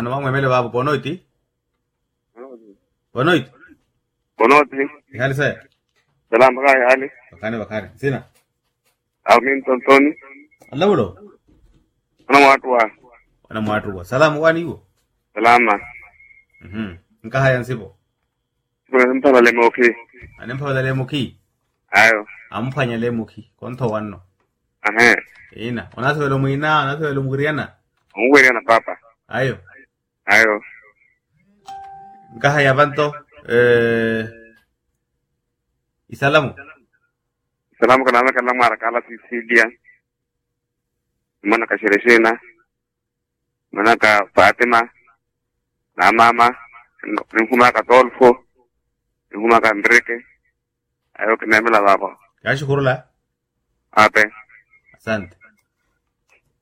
no wangu mele babu bonoiti. Bonoiti. Bonoti. Hali saya. Salam kaya hali. Bakane. Sina. Amin tontoni. Allah ulo. Wana mwatu wa. Salamu wani huo. Salama. Nka haya nsipo. Mpala le moki. Anempa le moki. Ayo. Ampanya le moki. Konto wanno. Ina. Onaso velo muina, onaso velo mugriana. Mugriana papa. Ayo. Nka haya banto. Isalamu. Salamu kana kala mara kala Sicilia. Mana ka Shereshena. Mana ka Fatima. Na mama. Nihuma ka Tolfo. Nihuma ka Enrique. Ayo kinamela baba. Kashukuru la. Ape. Asante.